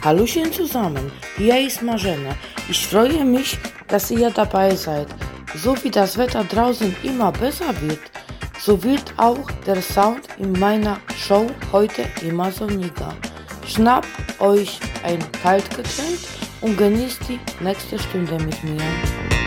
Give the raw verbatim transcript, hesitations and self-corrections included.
Hallöchen zusammen, hier ist Marzena. Ich freue mich, dass ihr dabei seid. So wie das Wetter draußen immer besser wird, so wird auch der Sound in meiner Show heute immer sonniger. Schnappt euch ein Kaltgetränk und genießt die nächste Stunde mit mir.